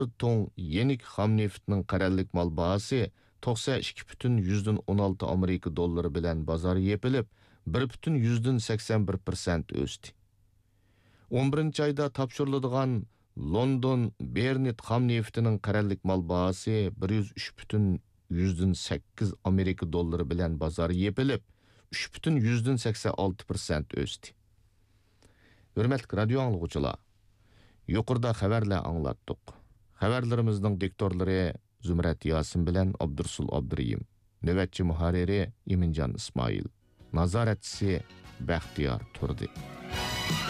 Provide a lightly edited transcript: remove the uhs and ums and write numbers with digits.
ton yenik xam neftning qarallik mal bahası 92,16 Amerika dollari bilan bozor yepilib 1,81% o'sdi. 11-oyda topshiriladigan London Bernit xam neftining qarallik mal bahası 103,8 Amerika dollari bilan bozor yepilib 3,86% o'sdi. Hürmetli radio anlıqçılar, yuqorida xabarlar anglatdik. Xabarlarimizning diktorlari Zumrat Yasin bilan Abdursul Abduriyim, navbatchi muharriri Iminjon Ismoil, nazoratchisi Baxtiyor Turdi.